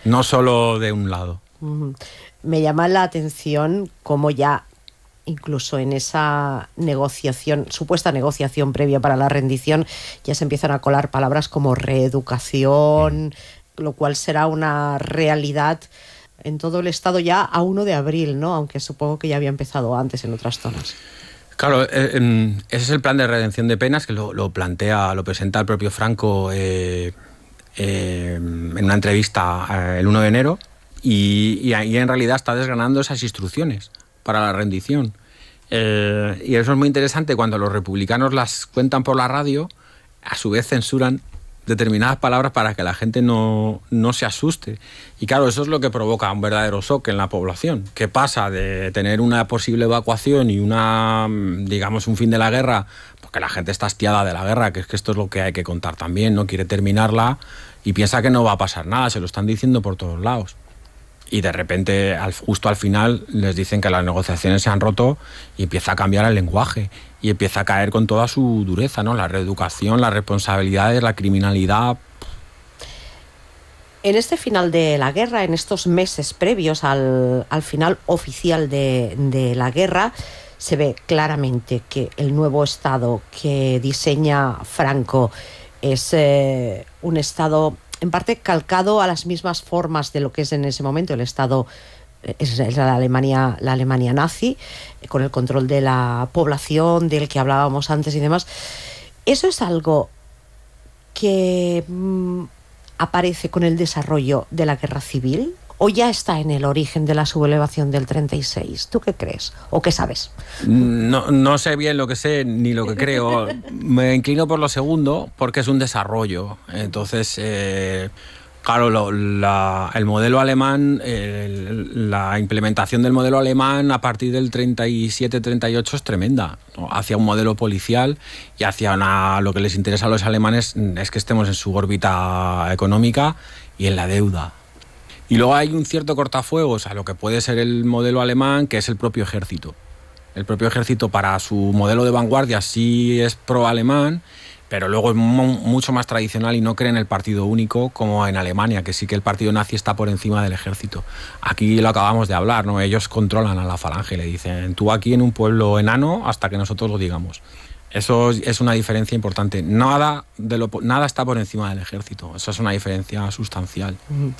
no solo de un lado. Me llama la atención cómo ya, incluso en esa negociación, supuesta negociación previa para la rendición, ya se empiezan a colar palabras como reeducación, lo cual será una realidad en todo el estado ya a 1 de abril, ¿no? Aunque supongo que ya había empezado antes en otras zonas. Claro, ese es el plan de redención de penas que lo presenta el propio Franco en una entrevista el 1 de enero y ahí en realidad está desgranando esas instrucciones para la rendición. Y eso es muy interesante cuando los republicanos las cuentan por la radio, a su vez censuran determinadas palabras para que la gente no se asuste. Y claro, eso es lo que provoca un verdadero shock en la población, que pasa de tener una posible evacuación y un fin de la guerra, porque la gente está hastiada de la guerra, que es que esto es lo que hay que contar también, no quiere terminarla y piensa que no va a pasar nada, se lo están diciendo por todos lados. Y de repente, justo al final, les dicen que las negociaciones se han roto y empieza a cambiar el lenguaje y empieza a caer con toda su dureza, ¿no? La reeducación, las responsabilidades, la criminalidad. En este final de la guerra, en estos meses previos al final oficial de la guerra, se ve claramente que el nuevo Estado que diseña Franco es un Estado en parte calcado a las mismas formas de lo que es en ese momento el Estado, es la Alemania nazi, con el control de la población, del que hablábamos antes y demás. Eso es algo que aparece con el desarrollo de la guerra civil, ¿o ya está en el origen de la sublevación del 36? ¿Tú qué crees? ¿O qué sabes? No sé bien lo que sé ni lo que creo. Me inclino por lo segundo, porque es un desarrollo. Entonces, claro, el modelo alemán, la implementación del modelo alemán a partir del 37-38 es tremenda, ¿no? Hacia un modelo policial y hacia lo que les interesa a los alemanes es que estemos en su órbita económica y en la deuda. Y luego hay un cierto cortafuegos a lo que puede ser el modelo alemán, que es el propio ejército. El propio ejército, para su modelo de vanguardia, sí es pro-alemán, pero luego es mucho más tradicional y no cree en el partido único como en Alemania, que sí que el partido nazi está por encima del ejército. Aquí lo acabamos de hablar, ¿no? Ellos controlan a la falange, le dicen, tú aquí en un pueblo enano hasta que nosotros lo digamos. Eso es una diferencia importante. Nada está por encima del ejército. Eso es una diferencia sustancial.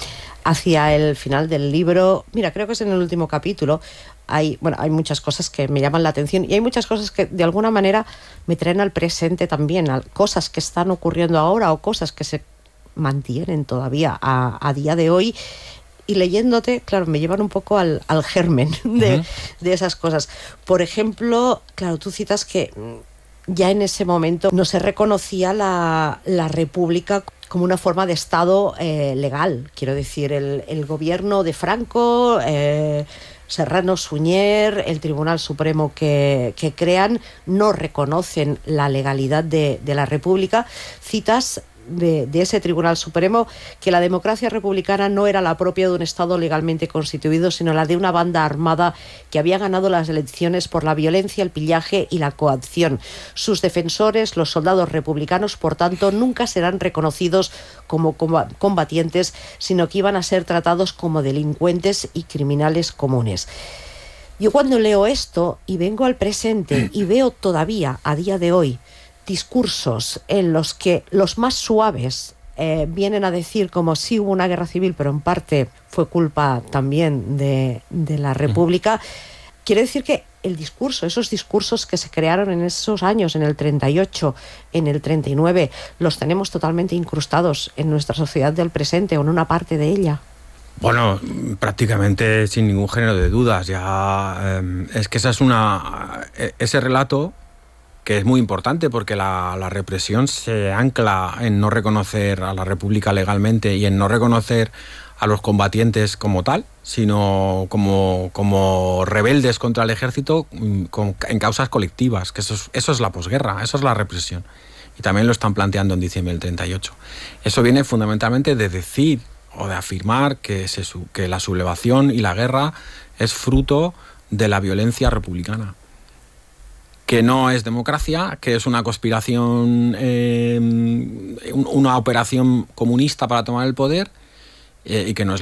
Hacia el final del libro, mira, creo que es en el último capítulo, hay muchas cosas que me llaman la atención y hay muchas cosas que de alguna manera me traen al presente también, cosas que están ocurriendo ahora o cosas que se mantienen todavía a día de hoy. Y leyéndote, claro, me llevan un poco al germen de esas cosas. Por ejemplo, claro, tú citas que ya en ese momento no se reconocía la República como una forma de Estado legal. Quiero decir, el gobierno de Franco, Serrano, Suñer, el Tribunal Supremo que crean, no reconocen la legalidad de la República. Citas de ese Tribunal Supremo que la democracia republicana no era la propia de un Estado legalmente constituido, sino la de una banda armada que había ganado las elecciones por la violencia, el pillaje y la coacción. Sus defensores, los soldados republicanos, por tanto, nunca serán reconocidos como combatientes, sino que iban a ser tratados como delincuentes y criminales comunes. Yo cuando leo esto y vengo al presente y veo todavía a día de hoy discursos en los que los más suaves vienen a decir como sí hubo una guerra civil, pero en parte fue culpa también de la República, quiere decir que esos discursos que se crearon en esos años, en el 38, en el 39, los tenemos totalmente incrustados en nuestra sociedad del presente o en una parte de ella. Bueno, prácticamente sin ningún género de dudas. Ya es que ese relato, que es muy importante porque la represión se ancla en no reconocer a la República legalmente y en no reconocer a los combatientes como tal, sino como rebeldes contra el ejército en causas colectivas, que eso es la posguerra, eso es la represión. Y también lo están planteando en diciembre del 38. Eso viene fundamentalmente de decir o de afirmar que la sublevación y la guerra es fruto de la violencia republicana, que no es democracia, que es una conspiración, una operación comunista para tomar el poder y que no es